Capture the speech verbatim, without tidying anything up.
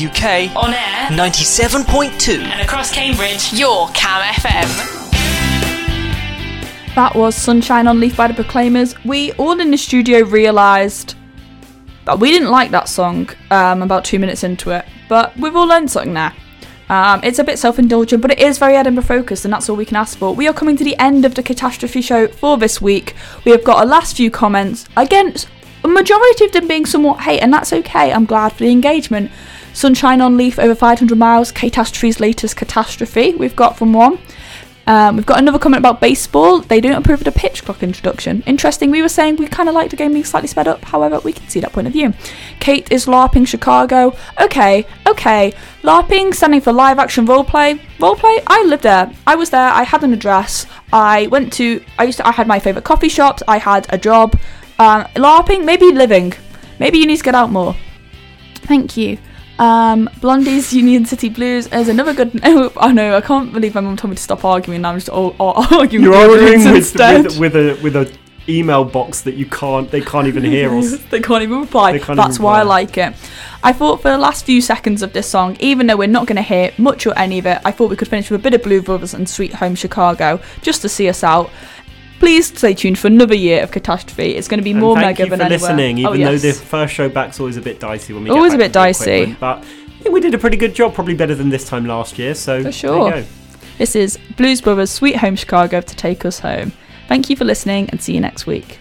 U K on air ninety-seven point two and across Cambridge, your Cam F M. That was Sunshine on Leaf by the Proclaimers. We all in the studio realised that we didn't like that song um, about two minutes into it, but we've all learned something there. Um, it's a bit self-indulgent, but it is very Edinburgh focused, and that's all we can ask for. We are coming to the end of the Catastrophe show for this week. We have got a last few comments. Again, a majority of them being somewhat hate, and that's okay. I'm glad for the engagement. Sunshine on Leaf over five hundred miles, Catastrophe's latest catastrophe, we've got from one. Um, we've got another comment about baseball. They don't approve of the pitch clock introduction. Interesting, we were saying we kind of like the game being slightly sped up. However, we can see that point of view. Kate is LARPing Chicago. Okay, okay. LARPing, standing for live action roleplay. Roleplay? I lived there. I was there. I had an address. I went to, I used to, I had my favourite coffee shops. I had a job. Um, LARPing, maybe living. Maybe you need to get out more. Thank you. Um, Blondie's Union City Blues is another good. Oh, I know. I can't believe my mum told me to stop arguing. Now I'm just all, all arguing. You're with arguing with, instead. with with a with a email box that you can't. They can't even hear us. They can't even reply. Can't That's even why reply. I like it. I thought for the last few seconds of this song, even though we're not going to hear much or any of it, I thought we could finish with a bit of Blue Brothers and Sweet Home Chicago just to see us out. Please stay tuned for another year of Catastrophe. It's going to be more and mega thank you than for anywhere. listening, even oh, yes. though the first show back's always a bit dicey when we Always get a back bit to the dicey. equipment, but I think we did a pretty good job, probably better than this time last year. So For sure. there you go. This is Blues Brothers Sweet Home Chicago to take us home. Thank you for listening and see you next week.